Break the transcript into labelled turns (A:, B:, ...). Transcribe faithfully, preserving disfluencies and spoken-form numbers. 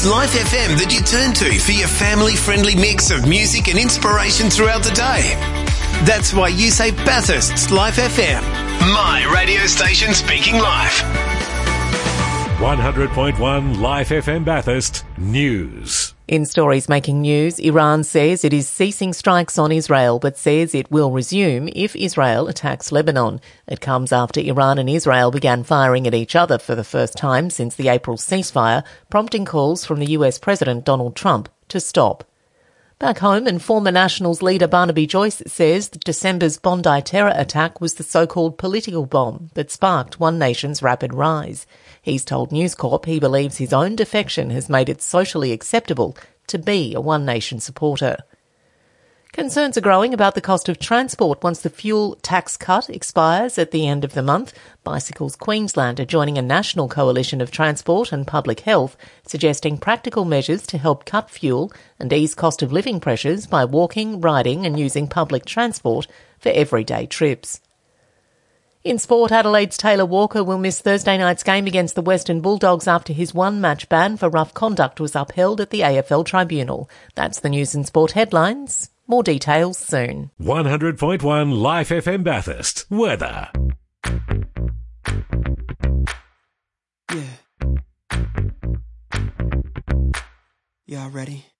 A: It's Life F M that you turn to for your family-friendly mix of music and inspiration throughout the day. That's why you say Bathurst's Life F M. My radio station speaking life.
B: one hundred point one Life F M Bathurst News.
C: In stories making news, Iran says it is ceasing strikes on Israel but says it will resume if Israel attacks Lebanon. It comes after Iran and Israel began firing at each other for the first time since the April ceasefire, prompting calls from the U S President Donald Trump to stop. Back home, and former Nationals leader Barnaby Joyce says that December's Bondi terror attack was the so-called political bomb that sparked One Nation's rapid rise. He's told News Corp he believes his own defection has made it socially acceptable to be a One Nation supporter. Concerns are growing about the cost of transport once the fuel tax cut expires at the end of the month. Bicycles Queensland are joining a national coalition of transport and public health, suggesting practical measures to help cut fuel and ease cost of living pressures by walking, riding and using public transport for everyday trips. In sport, Adelaide's Taylor Walker will miss Thursday night's game against the Western Bulldogs after his one-match ban for rough conduct was upheld at the A F L Tribunal. That's the news and sport headlines. More details soon.
B: one hundred point one Life F M Bathurst. Weather.
D: Yeah. Y'all ready?